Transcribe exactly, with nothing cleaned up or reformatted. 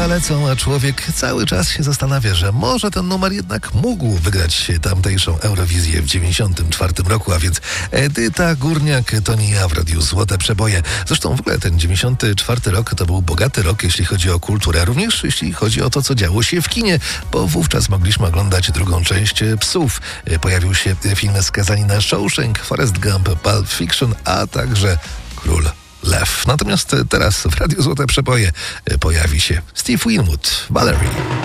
lata lecą, a człowiek cały czas się zastanawia, że może ten numer jednak mógł wygrać tamtejszą Eurowizję w dziewięćdziesiątym czwartym roku, a więc Edyta Górniak, to nie ja w Radiu Złote Przeboje. Zresztą w ogóle ten dziewięćdziesiąty czwarty rok to był bogaty rok, jeśli chodzi o kulturę, również jeśli chodzi o to, co działo się w kinie, bo wówczas mogliśmy oglądać drugą część Psów. Pojawił się film Skazani na Shawshank, Forrest Gump, Pulp Fiction, a także Król Lew. Natomiast teraz w Radiu Złote Przeboje pojawi się Steve Winwood, Valerie.